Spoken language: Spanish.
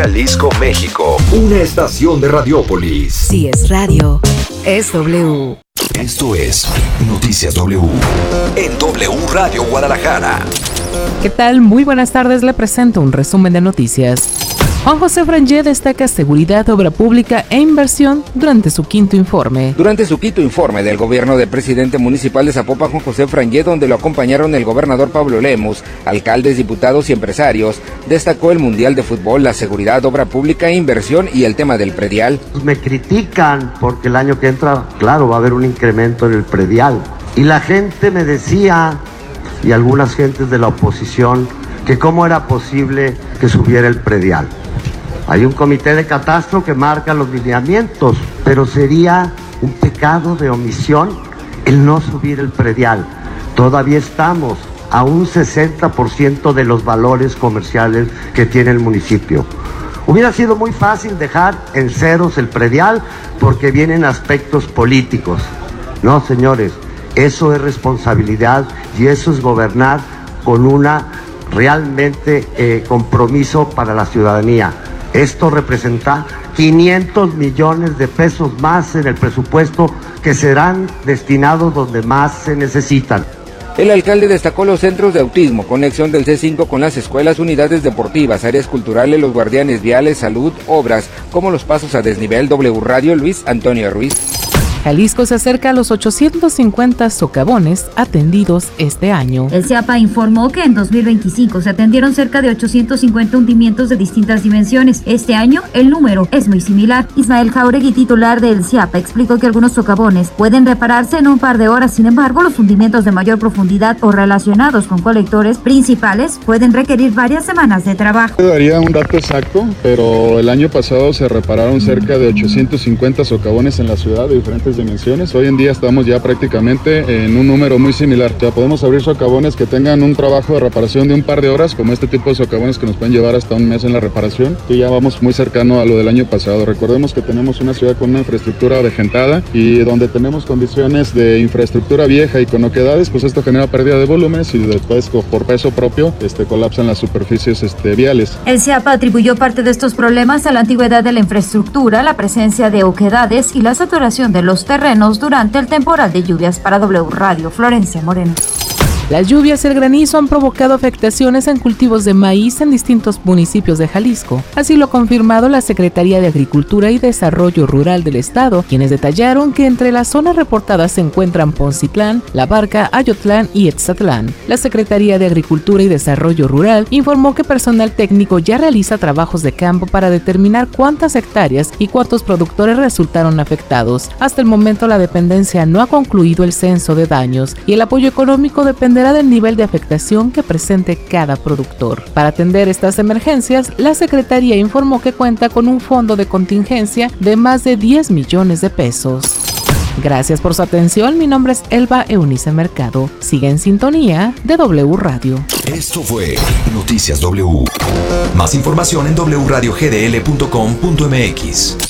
Jalisco, México. Una estación de Radiópolis. Si es radio, es W. Esto es Noticias W. En W Radio Guadalajara. ¿Qué tal? Muy buenas tardes. Le presento un resumen de noticias. Juan José Frangé destaca seguridad, obra pública e inversión durante su quinto informe. Durante su quinto informe del gobierno del presidente municipal de Zapopan, Juan José Frangé, donde lo acompañaron el gobernador Pablo Lemus, alcaldes, diputados y empresarios, destacó el Mundial de Fútbol, la seguridad, obra pública e inversión y el tema del predial. Me critican porque el año que entra, claro, va a haber un incremento en el predial. Y la gente me decía, y algunas gentes de la oposición, que cómo era posible que subiera el predial. Hay un comité de catastro que marca los lineamientos, pero sería un pecado de omisión el no subir el predial. Todavía estamos a un 60% de los valores comerciales que tiene el municipio. Hubiera sido muy fácil dejar en ceros el predial porque vienen aspectos políticos. No, señores, eso es responsabilidad y eso es gobernar con una realmente compromiso para la ciudadanía. Esto representa 500 millones de pesos más en el presupuesto que serán destinados donde más se necesitan. El alcalde destacó los centros de autismo, conexión del C5 con las escuelas, unidades deportivas, áreas culturales, los guardianes viales, salud, obras, como los pasos a desnivel. W Radio, Luis Antonio Ruiz. Jalisco se acerca a los 850 socavones atendidos este año. El CIAPA informó que en 2025 se atendieron cerca de 850 hundimientos de distintas dimensiones. Este año el número es muy similar. Ismael Jauregui, titular del CIAPA, explicó que algunos socavones pueden repararse en un par de horas. Sin embargo, los hundimientos de mayor profundidad o relacionados con colectores principales pueden requerir varias semanas de trabajo. No daría un dato exacto, pero el año pasado se repararon cerca de 850 socavones en la ciudad de diferentes dimensiones. Hoy en día estamos ya prácticamente en un número muy similar. Ya podemos abrir socavones que tengan un trabajo de reparación de un par de horas, como este tipo de socavones que nos pueden llevar hasta un mes en la reparación. Y ya vamos muy cercano a lo del año pasado. Recordemos que tenemos una ciudad con una infraestructura avejentada y donde tenemos condiciones de infraestructura vieja y con oquedades, pues esto genera pérdida de volúmenes y después por peso propio colapsan las superficies viales. El CIAPA atribuyó parte de estos problemas a la antigüedad de la infraestructura, la presencia de oquedades y la saturación de los terrenos durante el temporal de lluvias. Para W Radio, Florencia Moreno. Las lluvias y el granizo han provocado afectaciones en cultivos de maíz en distintos municipios de Jalisco. Así lo ha confirmado la Secretaría de Agricultura y Desarrollo Rural del Estado, quienes detallaron que entre las zonas reportadas se encuentran Poncitlán, La Barca, Ayotlán y Etzatlán. La Secretaría de Agricultura y Desarrollo Rural informó que personal técnico ya realiza trabajos de campo para determinar cuántas hectáreas y cuántos productores resultaron afectados. Hasta el momento la dependencia no ha concluido el censo de daños y el apoyo económico dependerá del nivel de afectación que presente cada productor. Para atender estas emergencias, la Secretaría informó que cuenta con un fondo de contingencia de más de 10 millones de pesos. Gracias por su atención. Mi nombre es Elba Eunice Mercado. Sigue en sintonía de W Radio. Esto fue Noticias W. Más información en wradiogdl.com.mx.